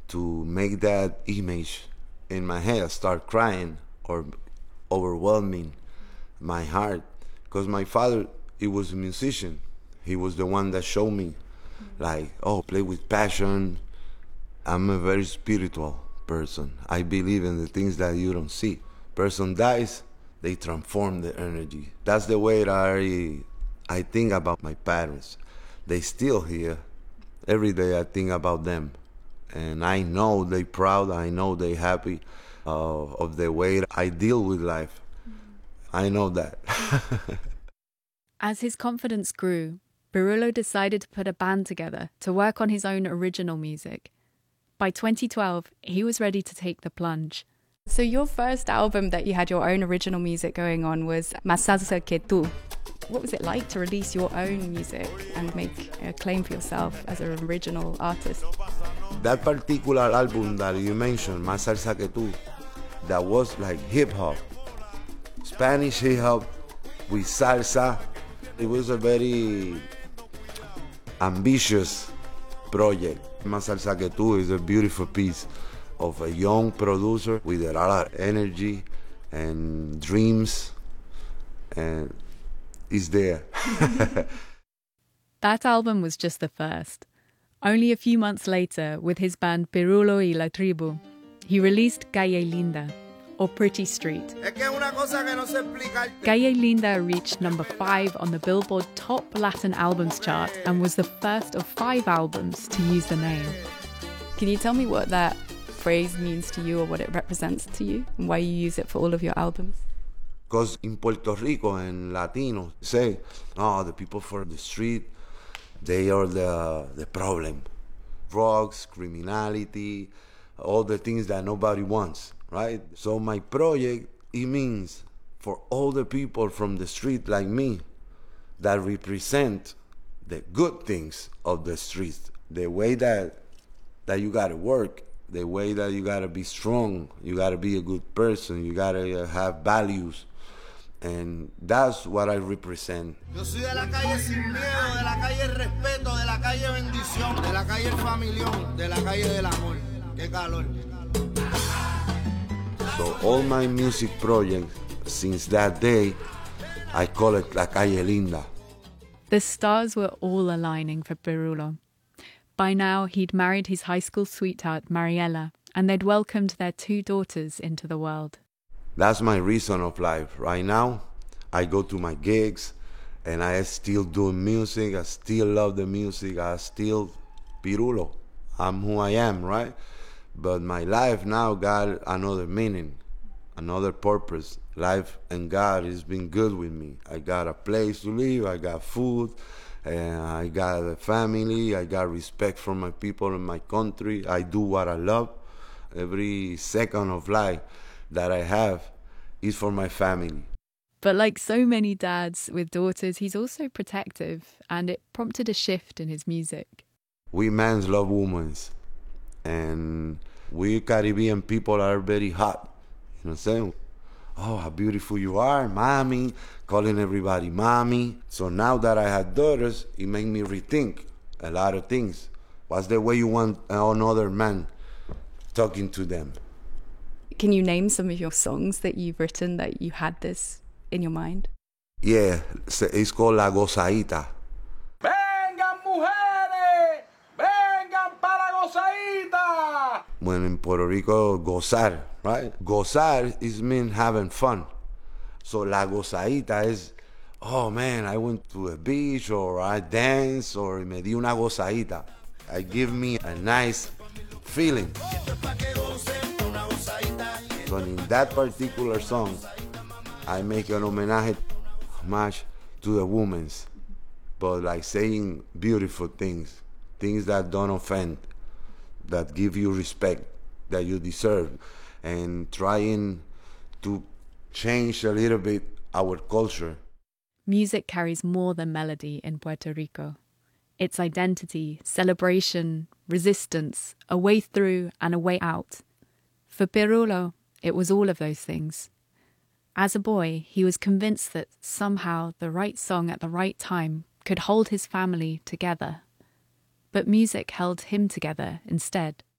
to make that image in my head start crying or overwhelming my heart. Because my father, he was a musician. He was the one that showed me, like, oh, play with passion. I'm a very spiritual person. I believe in the things that you don't see. Person dies, they transform the energy. That's the way that I think about my parents. They still here. Every day I think about them. And I know they proud, I know they happy of the way I deal with life. I know that. As his confidence grew, Pirulo decided to put a band together to work on his own original music. By 2012, he was ready to take the plunge. So your first album that you had your own original music going on was Más Salsa Que Tú. What was it like to release your own music and make a claim for yourself as an original artist? That particular album that you mentioned, Más Salsa Que Tú, that was like hip-hop. Spanish hip-hop with salsa. It was a very ambitious project. Más Salsa Que Tú is a beautiful piece of a young producer with a lot of energy and dreams, and it's there. That album was just the first. Only a few months later, with his band Pirulo y la Tribu, he released Calle Linda, or Pretty Street. Calle Linda reached number 5 on the Billboard Top Latin Albums chart and was the first of 5 albums to use the name. Can you tell me what that phrase means to you or what it represents to you and why you use it for all of your albums? Because in Puerto Rico and Latinos say, oh, the people from the street, they are the problem. Drugs, criminality, all the things that nobody wants, right? So my project, it means for all the people from the street like me that represent the good things of the streets, the way that you gotta work, the way that you gotta be strong, you gotta be a good person, you gotta have values. And that's what I represent. Yo soy de la calle sin miedo, de la calle el respeto, de la calle bendición, de la calle el familión, de la calle del amor. Qué calor. So all my music projects, since that day, I call it La Calle Linda. The stars were all aligning for Pirulo. By now, he'd married his high school sweetheart, Mariela, and they'd welcomed their 2 daughters into the world. That's my reason of life. Right now, I go to my gigs, and I still do music. I still love the music. I still Pirulo. I'm who I am, right? But my life now got another meaning, another purpose. Life and God has been good with me. I got a place to live. I got food. And I got a family. I got respect for my people in my country. I do what I love. Every second of life that I have is for my family. But like so many dads with daughters, he's also protective, and it prompted a shift in his music. We men love women, and we Caribbean people are very hot. You know what I'm saying? Oh, how beautiful you are, mommy, calling everybody mommy. So now that I had daughters, it made me rethink a lot of things. What's the way you want another man talking to them? Can you name some of your songs that you've written that you had this in your mind? Yeah, it's called La Gozadita. Vengan mujeres, vengan para gozadita. When in Puerto Rico, gozar, right? Gozar is mean having fun. So La Gozadita is, oh man, I went to a beach or I danced or me di una gozadita. I give me a nice feeling. So in that particular song, I make an homage to the women, but like saying beautiful things, things that don't offend, that give you respect, that you deserve, and trying to change a little bit our culture. Music carries more than melody in Puerto Rico. It's identity, celebration, resistance, a way through and a way out. For Pirulo, it was all of those things. As a boy, he was convinced that somehow the right song at the right time could hold his family together. But music held him together instead.